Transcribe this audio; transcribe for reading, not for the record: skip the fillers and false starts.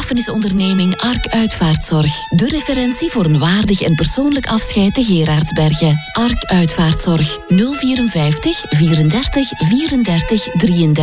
begrafenisonderneming Ark Uitvaartzorg. De referentie voor een waardig en persoonlijk afscheid te Gerardsbergen. Ark Uitvaartzorg 054 34 34 33.